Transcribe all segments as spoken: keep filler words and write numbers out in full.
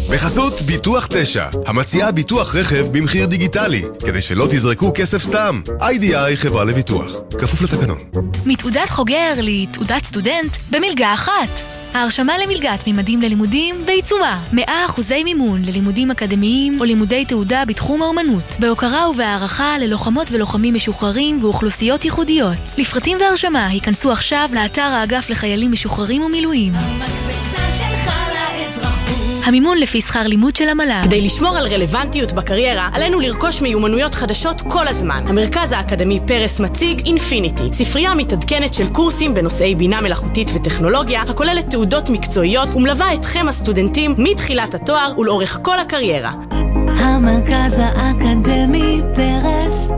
בחסות ביטוח תשע, המציעה ביטוח רכב במחיר דיגיטלי, כדי שלא תזרקו כסף סתם. איי די איי חברה לביטוח, כפוף לתקנון. מתעודת חוגר לתעודת סטודנט במלגה אחת. ההרשמה למלגת ממדים ללימודים בעיצומה. מאה אחוזי מימון ללימודים אקדמיים או לימודי תעודה בתחום האומנות. בהוקרה ובהערכה ללוחמות ולוחמים משוחררים ואוכלוסיות ייחודיות. לפרטים והרשמה היכנסו עכשיו לאתר האגף לחיילים משוחררים ומילואים. המקפצה שלך לאזרחות. המימון לפי שכר לימוד של המל"ג. כדי לשמור על רלוונטיות בקריירה, עלינו לרכוש מיומנויות חדשות כל הזמן. המרכז האקדמי פרס מציג אינפיניטי, ספרייה מתעדכנת של קורסים בנושאי בינה מלאכותית וטכנולוגיה, הכוללת תעודות מקצועיות ומלווה אתכם הסטודנטים מתחילת התואר ולאורך כל הקריירה. המרכז האקדמי פרס,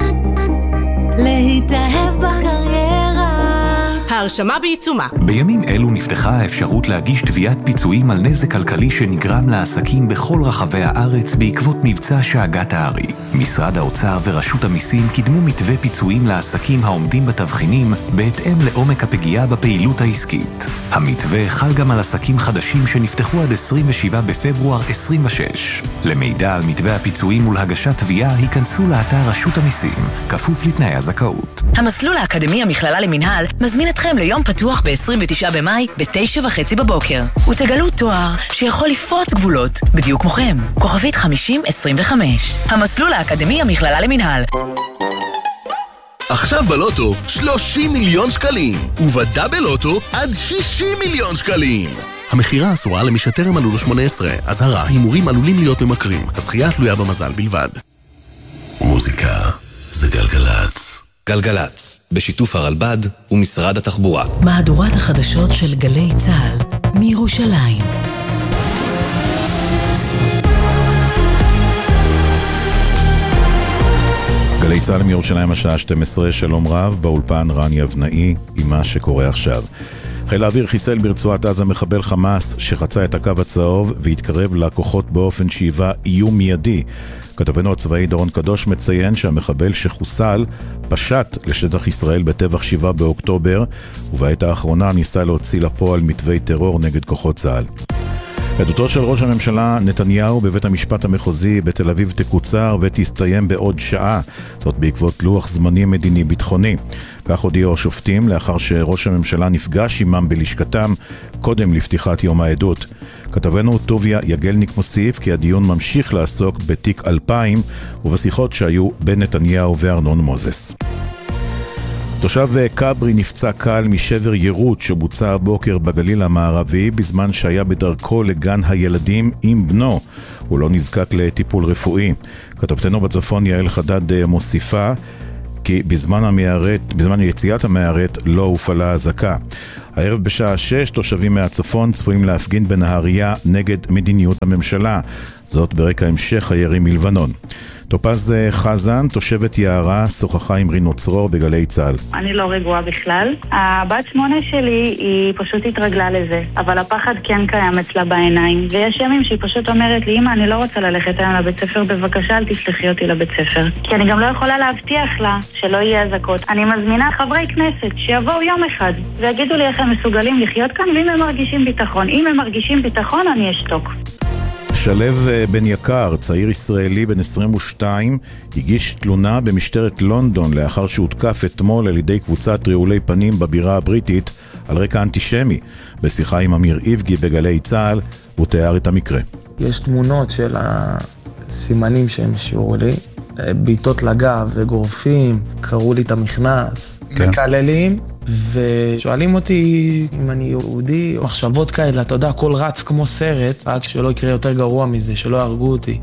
להתאהב בקריירה. ההרשמה בעיצומה. בימים אלו נפתחה האפשרות להגיש תביעת פיצויים על נזק כלכלי שנגרם לעסקים בכל רחבי הארץ בעקבות מבצע שאגת הארי. משרד האוצר ורשות המיסים קידמו מתווה פיצויים לעסקים העומדים בתבחינים בהתאם לעומק הפגיעה בפעילות העסקית. המתווה חל גם על עסקים חדשים שנפתחו עד עשרים ושבעה בפברואר עשרים ושש. למידע על מתווה הפיצויים ולהגשת תביעה היכנסו לאתר רשות המיסים, כפוף לתנאי הזכאות. המסלול האקדמי המכללה למנהל מזמין אתכם ליום פתוח ב-עשרים ותשעה במאי ב-תשע וחצי בבוקר. ותגלו תואר שיכול לפרוץ גבולות בדיוק כמוכם. כוכבית חמישים עשרים וחמש. המסלול האקדמי המכללה למנהל. עכשיו בלוטו שלושים מיליון שקלים, ובדאבל לוטו עד שישים מיליון שקלים. המחירה אסורה למי שטרם מלאו לו שמונה עשרה. אזהרה, הימורים עלולים להיות ממכרים. הזכייה תלויה במזל בלבד. מוזיקה זה גלגלץ. גלגלץ, בשיתוף הרלב"ד ומשרד התחבורה. מהדורת החדשות של גלי צה"ל מירושלים. גלי צה"ל מירושלים השעה שתים עשרה, שלום רב, באולפן רן יבנאי עם מה שקורה עכשיו. חיל האוויר חיסל ברצועת עזה מחבל חמאס שחצה את הקו הצהוב והתקרב לכוחות באופן שהיווה איום מיידי. כתבנו הצבאי דורון קדוש מציין שהמחבל שחוסל פשט לשטח ישראל בטבח שבעה באוקטובר, ובעת האחרונה ניסה להוציא לפועל מתווי טרור נגד כוחות צה"ל. עדותו של ראש הממשלה נתניהו בבית המשפט המחוזי בתל אביב תקוצר ותסתיים בעוד שעה, זאת בעקבות לוח זמנים מדיני ביטחוני. כך הודיעו השופטים לאחר שראש הממשלה נפגש עמם בלשכתם קודם לפתיחת יום העדות. כתבנו טוביה יגלניק מוסיף כי הדיון ממשיך לעסוק בתיק אלפיים ובשיחות שהיו בין נתניהו וארנון מוזס. תושב קברי נפצע קל משבר יירוט שבוצע הבוקר בגליל המערבי בזמן שהיה בדרכו לגן הילדים עם בנו. הוא לא נזקק לטיפול רפואי. כתבתנו בצפון יעל חדד מוסיפה כי בזמן המערת, בזמן יציאת המערת לא הופעלה הזקה. הערב בשעה שש תושבים מהצפון צפויים להפגין בנהריה נגד מדיניות הממשלה. זאת ברקע המשך הירי מלבנון. טופז חזן, תושבת יערה, שוחחה עם רינו צרור בגלי צה"ל. אני לא רגועה בכלל. הבת שמונה שלי היא פשוט התרגלה לזה, אבל הפחד כן קיים אצלה בעיניים. ויש ימים שהיא פשוט אומרת לי, אמא, אני לא רוצה ללכת היום לבית ספר, בבקשה אל תשלחי אותי לבית ספר. כי אני גם לא יכולה להבטיח לה שלא יהיה אזעקות. אני מזמינה חברי כנסת שיבואו יום אחד ויגידו לי איך הם מסוגלים לחיות כאן, ואם הם מרגישים ביטחון. אם הם מרגישים ביטחון, אני אשתוק. שלב בן יקר, צעיר ישראלי בן עשרים ושתיים, הגיש תלונה במשטרת לונדון לאחר שהותקף אתמול על ידי קבוצת רעולי פנים בבירה הבריטית על רקע אנטישמי. בשיחה עם אמיר איבגי בגלי צה"ל, הוא תיאר את המקרה. יש תמונות של הסימנים שהם שיערו לי, ביטות לגב וגורפים, קראו לי את המכנס, כן. מקללים. ושואלים אותי אם אני יהודי, מחשבות כאלה, אתה יודע, הכל רץ כמו סרט, רק שלא יקרה יותר גרוע מזה, שלא יהרגו אותי.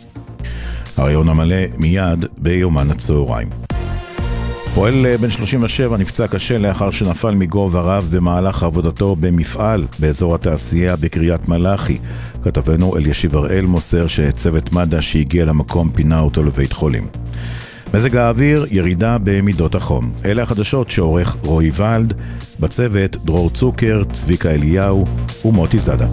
הרעיון המלא מיד ביומן הצהריים. פועל בן שלושים ושבע נפצע קשה לאחר שנפל מגובה רב במהלך עבודתו במפעל באזור התעשייה בקריית מלאכי. כתבנו אלישיב הראל מוסר שצוות מד"א שהגיע למקום פינה אותו לבית חולים. מזג האוויר, ירידה במידות החום. אלה החדשות שעורך רועי ולד, בצוות דרור צוקר, צביקה אליהו ומוטי זדה.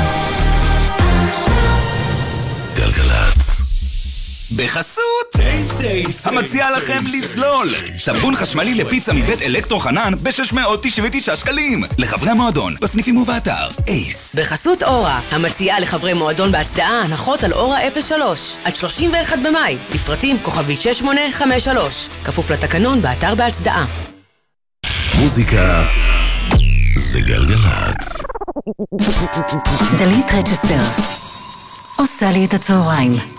גלגלץ. בחסות המציע לכם לזלול. סבון חשמלי לפיצה מבית אלקטרו חנן ב-שש מאות תשעים ותשע שקלים. לחברי המועדון, בסניפים ובאתר. אייס. בחסות אורה, המציעה לחברי מועדון בהצדעה הנחות על אורה אפס שלוש. עד שלושים ואחד במאי. לפרטים כוכבית שש שמונה חמש שלוש. כפוף לתקנון באתר בהצדעה. מוזיקה זה גלגלצ. דלית רצ'סטר עושה לי את הצהריים.